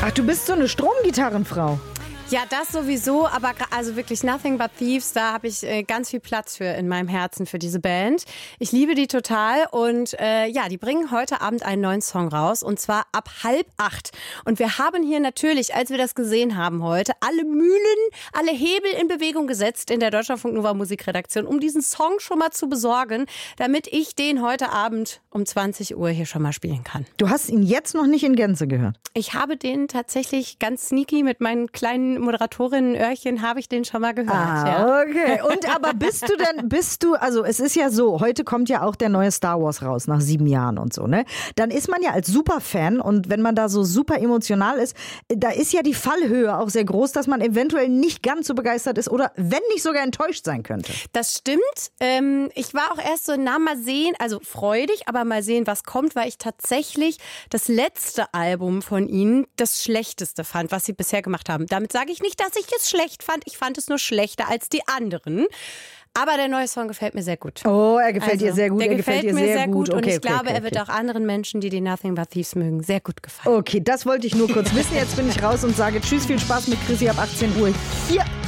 Ach, du bist so eine Stromgitarrenfrau. Ja, das sowieso, aber also wirklich Nothing But Thieves, da habe ich ganz viel Platz für in meinem Herzen für diese Band. Ich liebe die total und die bringen heute Abend einen neuen Song raus und zwar ab 7:30. Und wir haben hier natürlich, als wir das gesehen haben heute, alle Mühlen, alle Hebel in Bewegung gesetzt in der Deutschlandfunk Nova Musikredaktion, um diesen Song schon mal zu besorgen, damit ich den heute Abend um 20 Uhr hier schon mal spielen kann. Du hast ihn jetzt noch nicht in Gänze gehört? Ich habe den tatsächlich ganz sneaky mit meinen kleinen Moderatorinnen-Öhrchen habe ich den schon mal gehört. Okay. Und aber also es ist ja so, heute kommt ja auch der neue Star Wars raus, nach 7 Jahren und so, ne? Dann ist man ja als Superfan und wenn man da so super emotional ist, da ist ja die Fallhöhe auch sehr groß, dass man eventuell nicht ganz so begeistert ist oder wenn nicht sogar enttäuscht sein könnte. Das stimmt. Ich war auch erst so, mal sehen, also freudig, aber mal sehen, was kommt, weil ich tatsächlich das letzte Album von ihnen das schlechteste fand, was sie bisher gemacht haben. Damit sage ich nicht, dass ich es schlecht fand. Ich fand es nur schlechter als die anderen. Aber der neue Song gefällt mir sehr gut. Oh, er gefällt dir sehr gut. Der gefällt mir sehr gut. Okay, und ich glaube, er wird auch anderen Menschen, die Nothing But Thieves mögen, sehr gut gefallen. Okay, das wollte ich nur kurz wissen. Jetzt bin ich raus und sage Tschüss, viel Spaß mit Chrissy ab 18 Uhr hier